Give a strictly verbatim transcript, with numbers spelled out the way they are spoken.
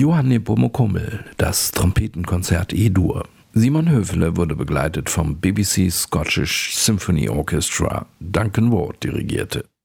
Johann Nepomuk Hummel, das Trompetenkonzert E-Dur. Simon Höfele wurde begleitet vom B B C Scottish Symphony Orchestra. Duncan Ward dirigierte.